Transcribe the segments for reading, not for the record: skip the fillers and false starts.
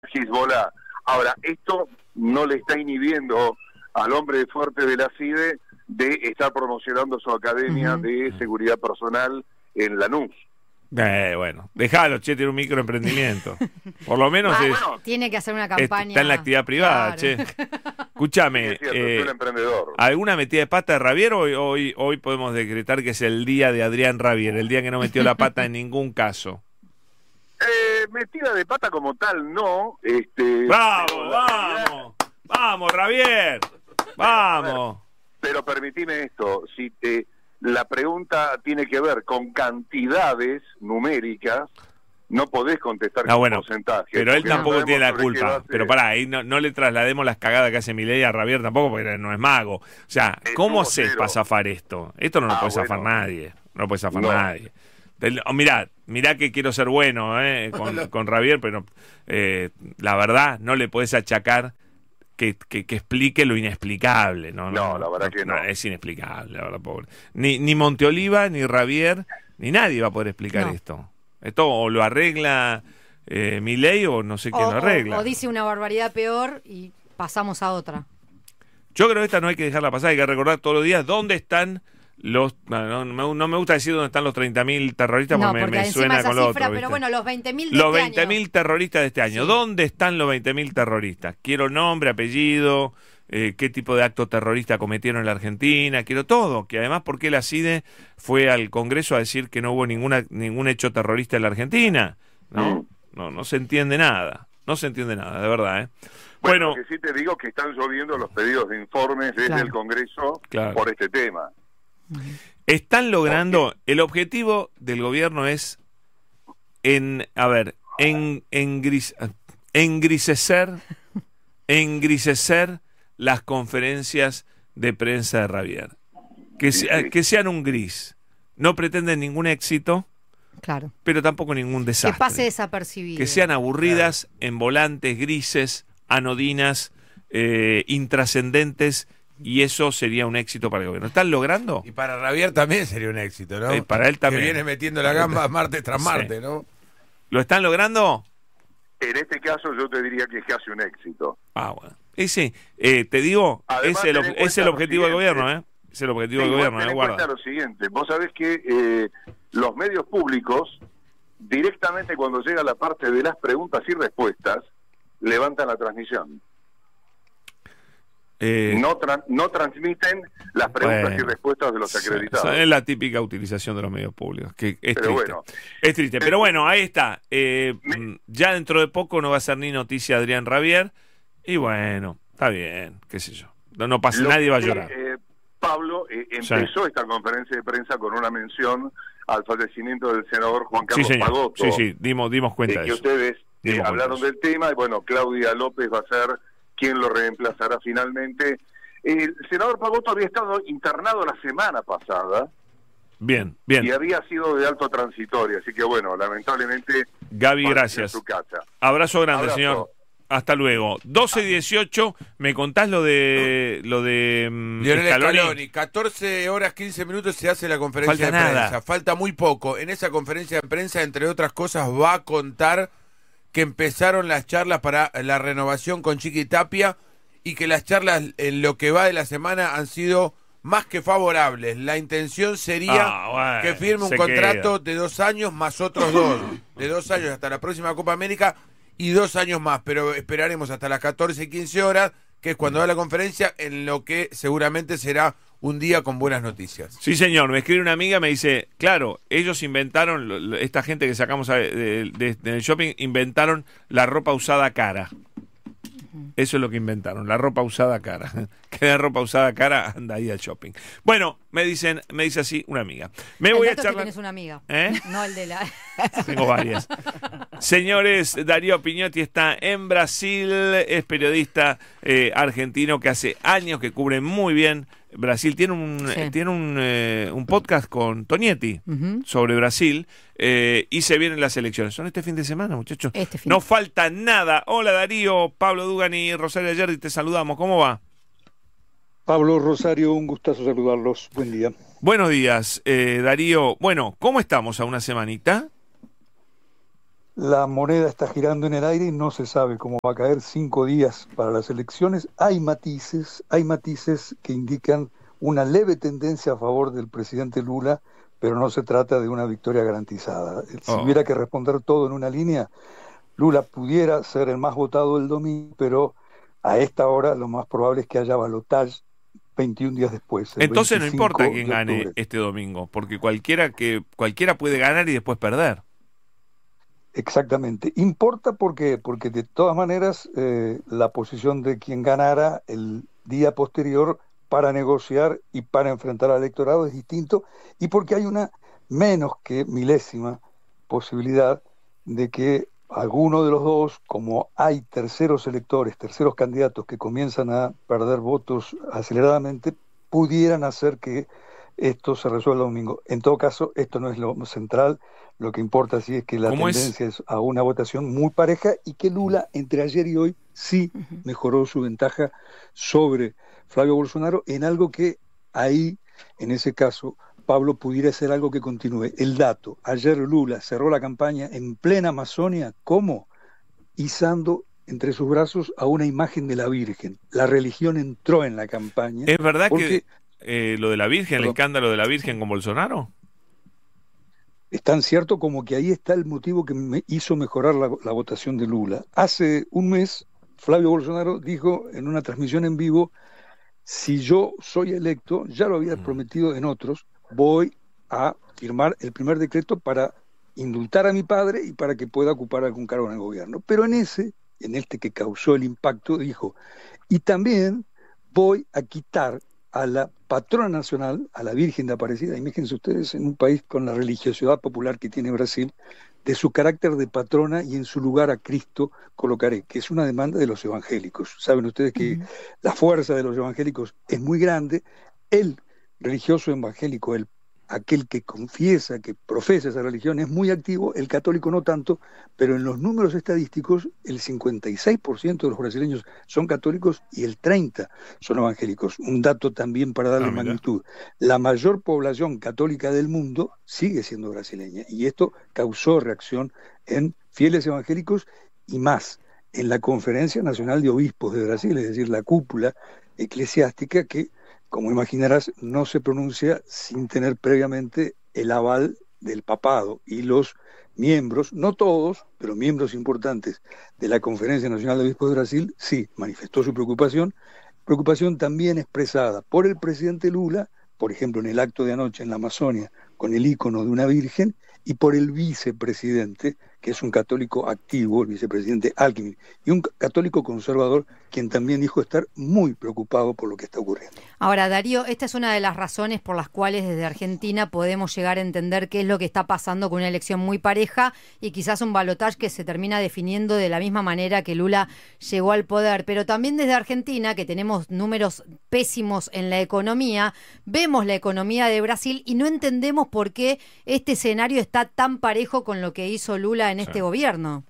Hezbollah. Ahora, esto no le está inhibiendo al hombre fuerte de la CIDE de estar promocionando su academia de seguridad personal en Lanús. Bueno, déjalo, che, tiene un microemprendimiento. Por lo menos tiene que hacer una campaña. Está en la actividad privada, claro. che. Escúchame, Sí, es cierto, soy un emprendedor. ¿Alguna metida de pata de Ravier o hoy podemos decretar que es el día de Adrián Ravier, el día que no metió la pata en ningún caso? Metida de pata como tal, no. ¡Vamos, Ravier! ¡Vamos! Pero permitime esto, si la pregunta tiene que ver con cantidades numéricas, no podés contestar con porcentaje. Pero él tampoco tiene la culpa. Pero pará, ahí no le traslademos las cagadas que hace Milei a Ravier tampoco, porque no es mago. O sea, ¿cómo haces para zafar esto? Esto no lo puede zafar nadie. No lo puede zafar nadie. Mirá que quiero ser bueno con Ravier, pero la verdad no le podés achacar que explique lo inexplicable. No, la verdad que no. Es inexplicable, la verdad, pobre. Ni Monteoliva, ni Ravier, ni nadie va a poder explicar esto. Esto o lo arregla Milei o no sé quién lo arregla. O dice una barbaridad peor y pasamos a otra. Yo creo que esta no hay que dejarla pasar, hay que recordar todos los días dónde están los... No me gusta decir dónde están los 30.000 terroristas porque me suena con lo otro. Pero bueno, los 20.000 de los este 20.000 terroristas de este año. Sí. ¿Dónde están los 20.000 terroristas? Quiero nombre, apellido, qué tipo de acto terrorista cometieron en la Argentina, quiero todo. Que además, ¿por qué la CIDE fue al Congreso a decir que no hubo ningún hecho terrorista en la Argentina? No se entiende nada. No se entiende nada, de verdad, Bueno, lo que sí te digo que están lloviendo los pedidos de informes desde el Congreso por este tema. Están logrando, el objetivo del gobierno es engrisecer las conferencias de prensa de Ravier. Que sean un gris. No pretenden ningún éxito, pero tampoco ningún desastre. Que pase desapercibido. Que sean aburridas, envolantes, grises, anodinas, intrascendentes. Y eso sería un éxito para el gobierno. ¿Están logrando? Y para Ravier también sería un éxito, ¿no? Para él también. Que viene metiendo la gamba martes tras martes, ¿no? ¿Lo están logrando? En este caso yo te diría que es casi un éxito. Bueno. Ese, te digo, además, es el objetivo del gobierno, Es el objetivo del gobierno, guarda. Lo siguiente, vos sabés que los medios públicos, directamente cuando llega la parte de las preguntas y respuestas, levantan la transmisión. No transmiten las preguntas y respuestas de los acreditados. Esa es la típica utilización de los medios públicos, que es pero triste. Bueno, es triste, pero bueno, ahí está. Ya dentro de poco no va a ser ni noticia Adrián Ravier, y bueno, está bien, qué sé yo. No pasa, nadie va a llorar. Pablo empezó esta conferencia de prensa con una mención al fallecimiento del senador Juan Carlos Pagotto. Sí, dimos cuenta de que eso. Ustedes hablaron del tema, y bueno, Claudia López va a ser quien lo reemplazará finalmente. El senador Pagotto había estado internado la semana pasada. Bien. Y había sido de alto transitorio, así que bueno, lamentablemente... Gaby, gracias. Abrazo grande, señor. Hasta luego. 12:18, ¿me contás lo de Lionel Scaloni? 14 horas 15 minutos se hace la conferencia de prensa. Falta muy poco. En esa conferencia de prensa, entre otras cosas, va a contar que empezaron las charlas para la renovación con Chiqui Tapia y que las charlas en lo que va de la semana han sido más que favorables. La intención sería que firme un contrato de 2 años más otros 2. De 2 años hasta la próxima Copa América y 2 años más. Pero esperaremos hasta las 14 y 15 horas, que es cuando va la conferencia, en lo que seguramente será un día con buenas noticias. Sí, señor. Me escribe una amiga, me dice, claro, ellos inventaron, esta gente que sacamos del shopping, inventaron la ropa usada cara. Eso es lo que inventaron, la ropa usada cara. Que la ropa usada cara anda ahí al shopping. Bueno, me dice así una amiga. Voy a charlar. Tienes una amiga. No el de la... Tengo varias. Señores, Darío Piñotti está en Brasil, es periodista argentino que hace años que cubre muy bien Brasil. Tiene un podcast con Tonietti sobre Brasil y se vienen las elecciones. Son este fin de semana, muchachos. No falta nada. Hola Darío, Pablo Dugan y Rosario Ayerdi, te saludamos. ¿Cómo va? Pablo, Rosario, un gustazo saludarlos. Buen día. Buenos días, Darío. Bueno, ¿cómo estamos a una semanita? La moneda está girando en el aire y no se sabe cómo va a caer 5 días para las elecciones. Hay matices que indican una leve tendencia a favor del presidente Lula, pero no se trata de una victoria garantizada. Si hubiera que responder todo en una línea, Lula pudiera ser el más votado el domingo, pero a esta hora lo más probable es que haya balotaje 21 días después. Entonces no importa quién gane este domingo, porque cualquiera puede ganar y después perder. Exactamente. Importa porque de todas maneras la posición de quien ganara el día posterior para negociar y para enfrentar al electorado es distinto, y porque hay una menos que milésima posibilidad de que alguno de los dos, como hay terceros candidatos que comienzan a perder votos aceleradamente, pudieran hacer que esto se resuelva domingo. En todo caso, esto no es lo central. Lo que importa sí es que la tendencia es a una votación muy pareja y que Lula, entre ayer y hoy, sí mejoró su ventaja sobre Flavio Bolsonaro en algo que ahí, en ese caso, Pablo, pudiera ser algo que continúe. El dato: ayer Lula cerró la campaña en plena Amazonia, ¿cómo? Izando entre sus brazos a una imagen de la Virgen. La religión entró en la campaña. ¿Es verdad que lo de la Virgen, el escándalo de la Virgen con Bolsonaro? Es tan cierto como que ahí está el motivo que me hizo mejorar la votación de Lula. Hace un mes, Flavio Bolsonaro dijo en una transmisión en vivo: si yo soy electo, ya lo había prometido en otros, voy a firmar el primer decreto para indultar a mi padre y para que pueda ocupar algún cargo en el gobierno. Pero en este que causó el impacto, dijo: y también voy a quitar a la patrona nacional, a la Virgen de Aparecida. Imagínense ustedes, en un país con la religiosidad popular que tiene Brasil, de su carácter de patrona, y en su lugar a Cristo colocaré, que es una demanda de los evangélicos. Saben ustedes que la fuerza de los evangélicos es muy grande. El religioso evangélico, aquel que confiesa, que profesa esa religión, es muy activo, el católico no tanto, pero en los números estadísticos el 56% de los brasileños son católicos y el 30% son evangélicos. Un dato también para darle magnitud: la mayor población católica del mundo sigue siendo brasileña, y esto causó reacción en fieles evangélicos y más en la Conferencia Nacional de Obispos de Brasil, es decir, la cúpula eclesiástica que, como imaginarás, no se pronuncia sin tener previamente el aval del papado, y los miembros, no todos, pero miembros importantes de la Conferencia Nacional de Obispos de Brasil, sí manifestó su preocupación también expresada por el presidente Lula, por ejemplo en el acto de anoche en la Amazonia con el ícono de una virgen, y por el vicepresidente, que es un católico activo, el vicepresidente Alckmin, y un católico conservador, quien también dijo estar muy preocupado por lo que está ocurriendo. Ahora, Darío, esta es una de las razones por las cuales desde Argentina podemos llegar a entender qué es lo que está pasando con una elección muy pareja y quizás un balotaje que se termina definiendo de la misma manera que Lula llegó al poder. Pero también desde Argentina, que tenemos números pésimos en la economía, vemos la economía de Brasil y no entendemos por qué este escenario está tan parejo con lo que hizo Lula en este gobierno.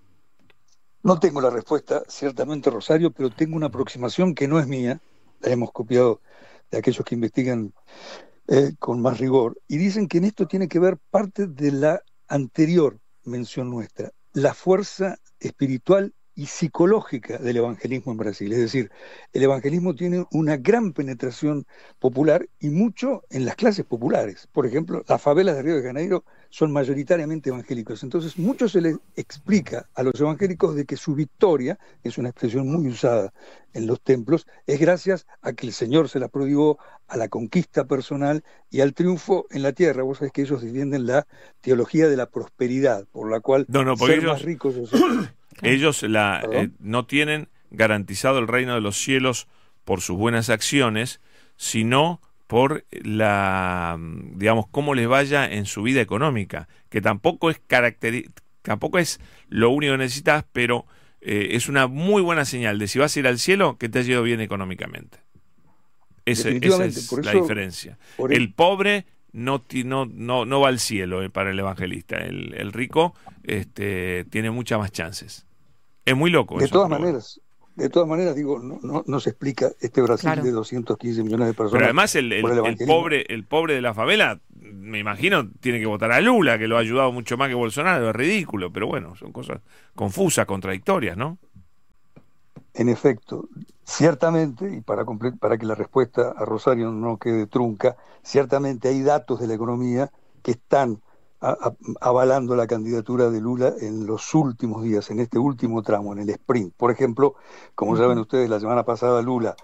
No tengo la respuesta, ciertamente, Rosario, pero tengo una aproximación que no es mía, la hemos copiado de aquellos que investigan con más rigor, y dicen que en esto tiene que ver parte de la anterior mención nuestra, la fuerza espiritual y psicológica del evangelismo en Brasil. Es decir, el evangelismo tiene una gran penetración popular y mucho en las clases populares. Por ejemplo, las favelas de Río de Janeiro son mayoritariamente evangélicos. Entonces, mucho se les explica a los evangélicos de que su victoria, que es una expresión muy usada en los templos, es gracias a que el Señor se la prodigó, a la conquista personal y al triunfo en la tierra. Vos sabés que ellos defienden la teología de la prosperidad, por la cual ser más ricos... Ellos no tienen garantizado el reino de los cielos por sus buenas acciones, sino por digamos, cómo les vaya en su vida económica, que tampoco es lo único que necesitas, pero es una muy buena señal de si vas a ir al cielo, que te ha ido bien económicamente. Esa es la diferencia. El pobre no va al cielo para el evangelista. El rico tiene muchas más chances. Es muy loco. De todas maneras, De todas maneras, digo, no se explica este Brasil de 215 millones de personas. Pero además el pobre de la favela, me imagino, tiene que votar a Lula, que lo ha ayudado mucho más que Bolsonaro, es ridículo, pero bueno, son cosas confusas, contradictorias, ¿no? En efecto, ciertamente, y para que la respuesta a Rosario no quede trunca, ciertamente hay datos de la economía que están avalando la candidatura de Lula en los últimos días, en este último tramo, en el sprint. Por ejemplo, como saben ustedes, la semana pasada Lula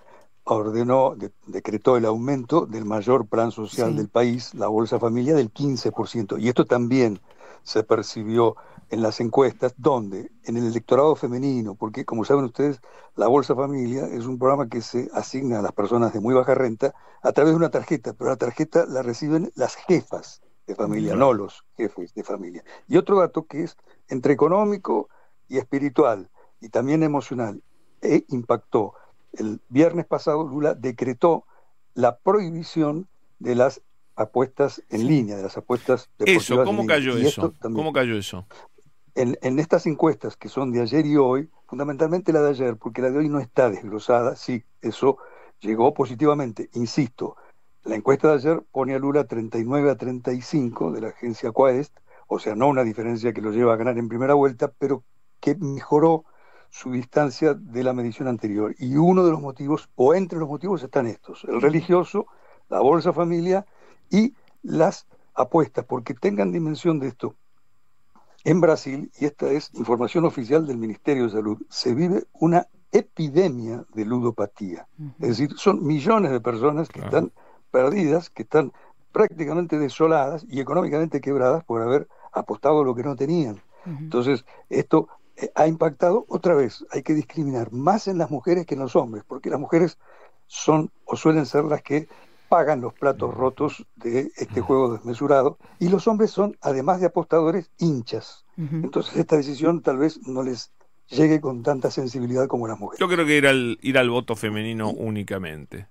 decretó el aumento del mayor plan social del país, la Bolsa Familia, del 15%. Y esto también se percibió en las encuestas, donde en el electorado femenino, porque como saben ustedes, la Bolsa Familia es un programa que se asigna a las personas de muy baja renta a través de una tarjeta, pero la tarjeta la reciben las jefas de familia, no los jefes de familia. Y otro dato que es entre económico y espiritual, y también emocional, impactó. El viernes pasado Lula decretó la prohibición de las apuestas en línea, de las apuestas deportivas. Eso, ¿cómo cayó eso? ¿Cómo cayó eso? En estas encuestas que son de ayer y hoy, fundamentalmente la de ayer, porque la de hoy no está desglosada, sí, eso llegó positivamente, insisto. La encuesta de ayer pone a Lula 39-35 de la agencia Quaest, o sea, no una diferencia que lo lleva a ganar en primera vuelta, pero que mejoró su distancia de la medición anterior. Y uno de los motivos, o entre los motivos, están estos: el religioso, la Bolsa Familia y las apuestas, porque tengan dimensión de esto. En Brasil, y esta es información oficial del Ministerio de Salud, se vive una epidemia de ludopatía. Es decir, son millones de personas que están perdidas, que están prácticamente desoladas y económicamente quebradas por haber apostado lo que no tenían. Entonces, esto ha impactado otra vez. Hay que discriminar más en las mujeres que en los hombres, porque las mujeres son o suelen ser las que pagan los platos rotos de este juego desmesurado, y los hombres son, además de apostadores, hinchas. Entonces esta decisión tal vez no les llegue con tanta sensibilidad como las mujeres. Yo creo que ir al voto femenino únicamente.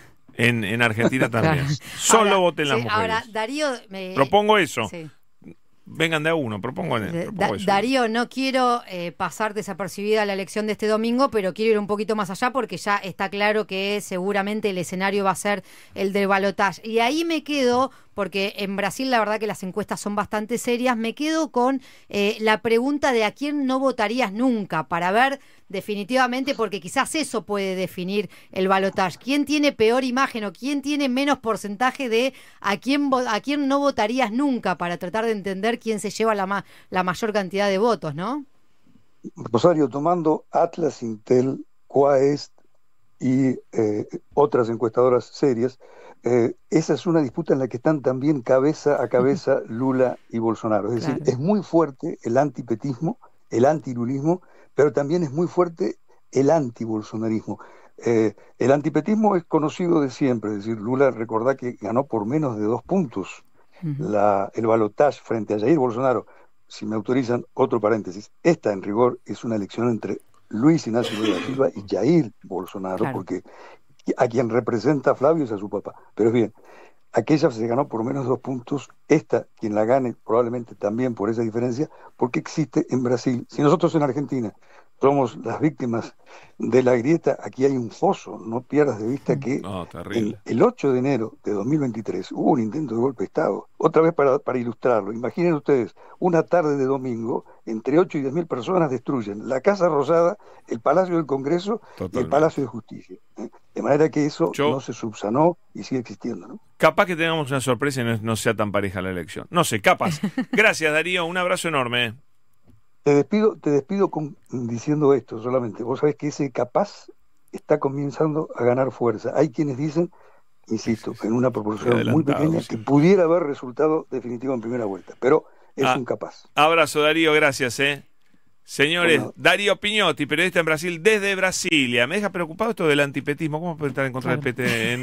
En Argentina también. Solo voten las mujeres. Ahora, Darío... Propongo eso. Sí. Vengan de a uno, propongo eso. Darío, no quiero pasar desapercibida la elección de este domingo, pero quiero ir un poquito más allá porque ya está claro que seguramente el escenario va a ser el del balotaje. Y ahí me quedo, porque en Brasil la verdad que las encuestas son bastante serias, me quedo con la pregunta de a quién no votarías nunca, para ver definitivamente, porque quizás eso puede definir el balotaje. ¿Quién tiene peor imagen o quién tiene menos porcentaje de a quién no votarías nunca, para tratar de entender quién se lleva la mayor cantidad de votos, ¿no? Rosario, tomando Atlas, Intel, Quaest y otras encuestadoras serias, esa es una disputa en la que están también cabeza a cabeza Lula y Bolsonaro. Es decir, es muy fuerte el antipetismo, el antilulismo, pero también es muy fuerte el antibolsonarismo. El antipetismo es conocido de siempre, es decir, Lula, recordá que ganó por menos de 2 puntos el balotaje frente a Jair Bolsonaro. Si me autorizan, otro paréntesis, esta en rigor es una elección entre Luis Ignacio Lula da Silva y Jair Bolsonaro, porque a quien representa a Flavio es a su papá. Pero bien, aquella se ganó por menos de 2 puntos, esta, quien la gane, probablemente también por esa diferencia, porque existe en Brasil. Si nosotros en Argentina somos las víctimas de la grieta, aquí hay un foso. No pierdas de vista que el 8 de enero de 2023 hubo un intento de golpe de Estado. Otra vez para ilustrarlo, imaginen ustedes, una tarde de domingo, entre 8 y 10.000 personas destruyen la Casa Rosada, el Palacio del Congreso y el Palacio de Justicia. De manera que eso no se subsanó y sigue existiendo, ¿no? Capaz que tengamos una sorpresa y no sea tan pareja la elección. No sé, capaz. Gracias, Darío, un abrazo enorme. Te despido diciendo esto solamente. Vos sabés que ese capaz está comenzando a ganar fuerza. Hay quienes dicen, insisto, en una proporción muy pequeña, que pudiera haber resultado definitivo en primera vuelta, pero es un capaz. Abrazo, Darío, gracias. Señores, Darío Piñotti, periodista en Brasil, desde Brasilia. Me deja preocupado esto del antipetismo. ¿Cómo puede estar en contra del PT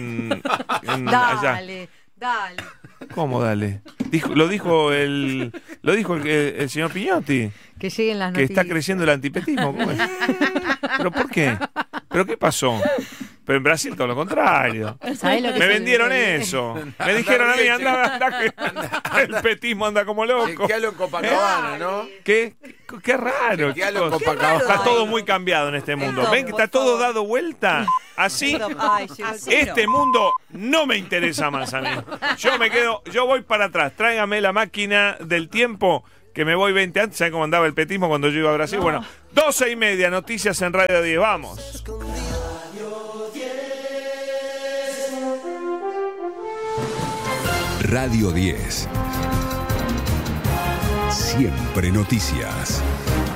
allá? Dale. ¿Cómo dale? Lo dijo el señor Piñotti. Que lleguen las noticias. Que está creciendo el antipetismo. ¿Cómo es? ¿Pero por qué? ¿Pero qué pasó? Pero en Brasil todo lo contrario. Me vendieron eso. Me dijeron a mí, anda, el petismo anda como loco. Chequealo en Copacabana, ¿no? Qué raro, Chequealo en Copacabana. Está todo muy cambiado en este mundo. ¿Ven que está todo dado vuelta? Así, este mundo no me interesa más a mí. Yo voy para atrás. Tráigame la máquina del tiempo, que me voy 20 antes. ¿Saben cómo andaba el petismo cuando yo iba a Brasil? Bueno, 12:30, noticias en Radio 10. Vamos. Radio 10. Siempre noticias.